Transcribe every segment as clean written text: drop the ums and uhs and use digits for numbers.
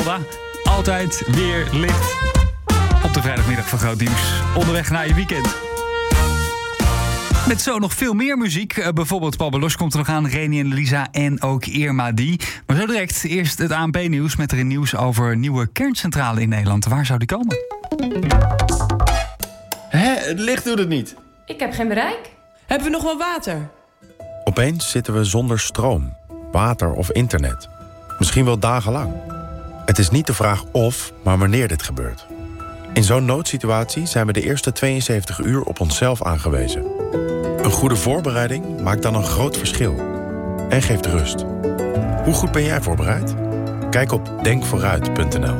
Altijd weer licht op de vrijdagmiddag van Groot Nieuws. Onderweg naar je weekend. Met zo nog veel meer muziek. Bijvoorbeeld Paul Belos komt er nog aan, Reni en Lisa en ook Irma Die. Maar zo direct eerst het ANP-nieuws met erin nieuws over een nieuwe kerncentrale in Nederland. Waar zou die komen? Het licht doet het niet. Ik heb geen bereik. Hebben we nog wel water? Opeens zitten we zonder stroom, water of internet. Misschien wel dagenlang. Het is niet de vraag of, maar wanneer dit gebeurt. In zo'n noodsituatie zijn we de eerste 72 uur op onszelf aangewezen. Een goede voorbereiding maakt dan een groot verschil. En geeft rust. Hoe goed ben jij voorbereid? Kijk op denkvooruit.nl.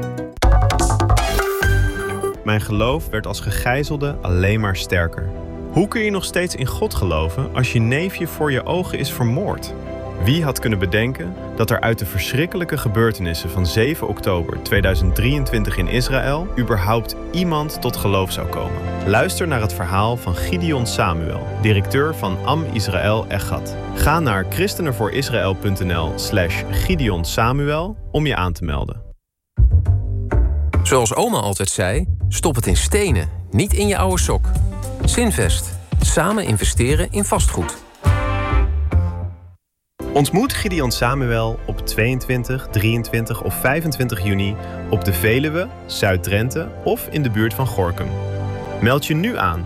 Mijn geloof werd als gegijzelde alleen maar sterker. Hoe kun je nog steeds in God geloven als je neefje voor je ogen is vermoord? Wie had kunnen bedenken dat er uit de verschrikkelijke gebeurtenissen van 7 oktober 2023 in Israël überhaupt iemand tot geloof zou komen? Luister naar het verhaal van Gideon Samuel, directeur van Am Israël Echad. Ga naar christenenvoorisrael.nl/Gideon Samuel om je aan te melden. Zoals oma altijd zei, stop het in stenen, niet in je oude sok. Zinvest. Samen investeren in vastgoed. Ontmoet Gideon Samuel op 22, 23 of 25 juni op de Veluwe, Zuid-Drenthe of in de buurt van Gorinchem. Meld je nu aan.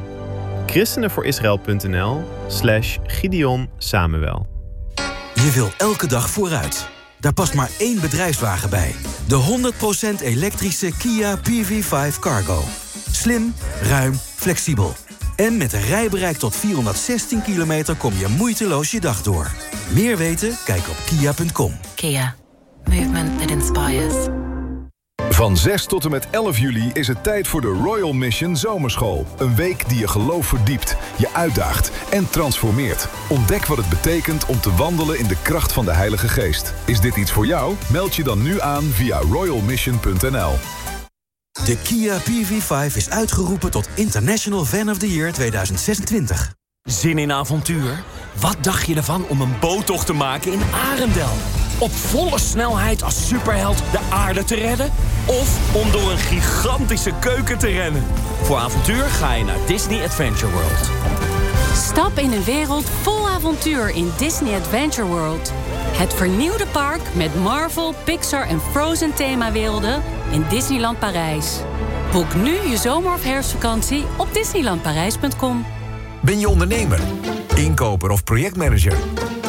christenenvoorisrael.nl/Gideon Samuel. Je wil elke dag vooruit. Daar past maar één bedrijfswagen bij. De 100% elektrische Kia PV5 Cargo. Slim, ruim, flexibel. En met een rijbereik tot 416 kilometer kom je moeiteloos je dag door. Meer weten? Kijk op kia.com. Kia. Movement that inspires. Van 6 tot en met 11 juli is het tijd voor de Royal Mission Zomerschool. Een week die je geloof verdiept, je uitdaagt en transformeert. Ontdek wat het betekent om te wandelen in de kracht van de Heilige Geest. Is dit iets voor jou? Meld je dan nu aan via royalmission.nl. De Kia PV5 is uitgeroepen tot International Van of the Year 2026. Zin in avontuur? Wat dacht je ervan om een boottocht te maken in Arendel? Op volle snelheid als superheld de aarde te redden? Of om door een gigantische keuken te rennen? Voor avontuur ga je naar Disney Adventure World. Stap in een wereld vol avontuur in Disney Adventure World. Het vernieuwde park met Marvel, Pixar en Frozen themawerelden in Disneyland Parijs. Boek nu je zomer- of herfstvakantie op disneylandparijs.com. Ben je ondernemer, inkoper of projectmanager?